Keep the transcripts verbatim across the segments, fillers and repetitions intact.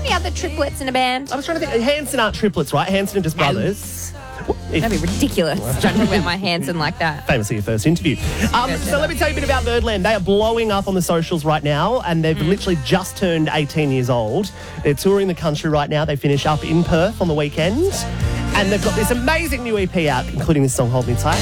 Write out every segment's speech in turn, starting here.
any other triplets in a band? I was trying to think. Hanson aren't triplets, right? Hanson are just brothers. If, That'd be ridiculous. Trying to talk about my Hanson like that. Famously your first interview. Um, so let me tell you a bit about Birdland. They are blowing up on the socials right now, and they've mm. literally just turned eighteen years old. They're touring the country right now. They finish up in Perth on the weekend, and they've got this amazing new E P out, including this song, Hold Me Tight.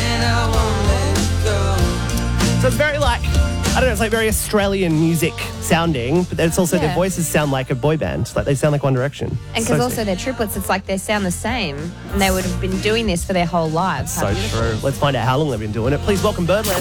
So it's very like, I don't know, it's like very Australian music sounding, but it's also Yeah. their voices sound like a boy band. Like they sound like One Direction. And because So also they're triplets, it's like they sound the same, and they would have been doing this for their whole lives. How So beautiful. true. Let's find out how long they've been doing it. Please welcome Birdland.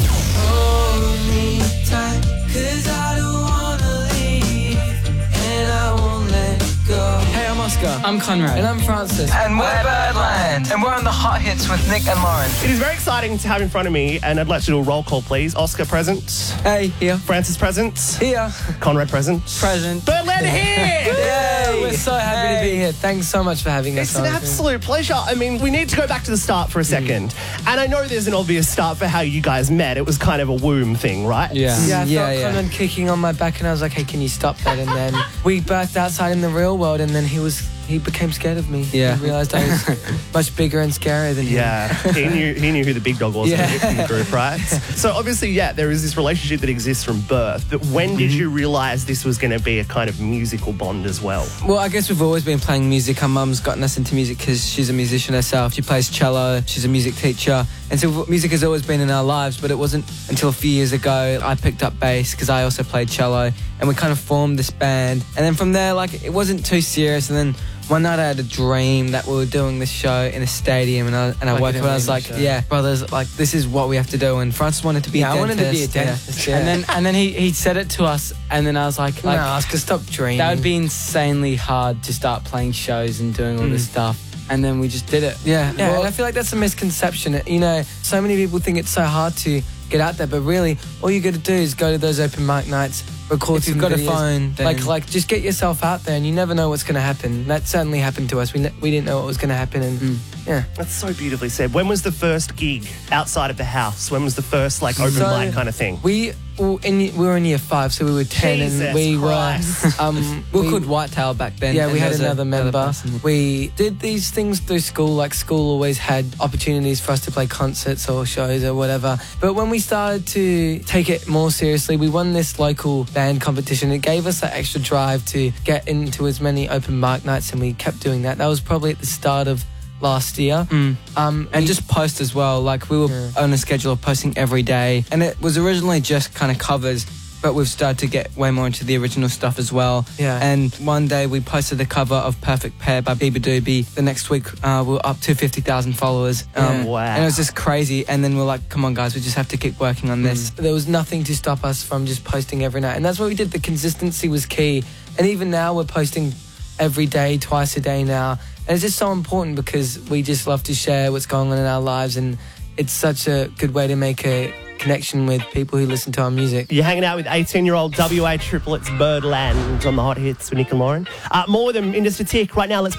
Hold me tight, 'cause I don't wanna leave, and I won't let go. Hey, I'm Oscar. I'm Conrad. And I'm Francis. And we're Birdland. And we're on the Hot Hits with Nick and Lauren. It is very exciting to have in front of me, and I'd like to do a roll call, please. Oscar present. Hey, here. Francis present. Here. Conrad present. Present. Birdland here! Yay! We're so happy Hey. to be here. Thanks so much for having us. It's an on. absolute pleasure. I mean, we need to go back to the start for a second. And I know there's an obvious start for how you guys met. It was kind of a womb thing, right? Yeah. Yeah, I Yeah, felt yeah. Conrad kicking on my back, and I was like, hey, can you stop that? And then we birthed outside in the real world, and then he was he became scared of me. Yeah. He realised I was much bigger and scarier than him. Yeah, he knew he knew who the big dog was Yeah. in the group, right? So obviously, yeah, there is this relationship that exists from birth. But when did you realise this was going to be a kind of musical bond as well? Well, I guess we've always been playing music. Our mum's gotten us into music because she's a musician herself. She plays cello. She's a music teacher. And so music has always been in our lives, but it wasn't until a few years ago I picked up bass because I also played cello, and we kind of formed this band. And then from there, like, it wasn't too serious. And then one night I had a dream that we were doing this show in a stadium, and I, and I Like woke an up and I was arena like, show. yeah, brothers, like, this is what we have to do. And Francis wanted to be Yeah, a I wanted to be a dentist. dentist, yeah. And then and then he, he said it to us, and then I was like, like no, Oscar, stop dreaming. that would be insanely hard to start playing shows and doing all this stuff. And then we just did it. Yeah, yeah, Well, and I feel like that's a misconception. You know, so many people think it's so hard to get out there, but really, all you got to do is go to those open mic nights, record If you've some got a videos. phone, then- like, like, just get yourself out there, and you never know what's going to happen. That certainly happened to us. We ne- we didn't know what was going to happen, and yeah. That's so beautifully said. When was the first gig outside of the house? When was the first like open So, mic kind of thing? We well, in we were in year five, so we were ten, Jesus and we Christ. were um we were called Whitetail back then. Yeah, and we had there was a- another member. person. We did these things through school. Like, school always had opportunities for us to play concerts or shows or whatever. But when we started to take it more seriously, we won this local band competition. It gave us that extra drive to get into as many open mic nights, and we kept doing that. That was probably at the start of last year. Mm. Um, And we- just post as well. Like, we were Yeah. on a schedule of posting every day. And it was originally just kind of covers, but we've started to get way more into the original stuff as well. Yeah. And one day we posted the cover of Perfect Pair by Biba Doobie. The next week uh, we were up to fifty thousand followers. Yeah. Wow. And it was just crazy. And then we're like, come on, guys, we just have to keep working on this. There was nothing to stop us from just posting every night. And that's what we did. The consistency was key. And even now we're posting every day, twice a day now. And it's just so important because we just love to share what's going on in our lives. And it's such a good way to make a connection with people who listen to our music. You're hanging out with eighteen-year-old W A triplets Birdland on the Hot Hits with Nick and Lauren. Uh, more with them in just a tick. Right now, let's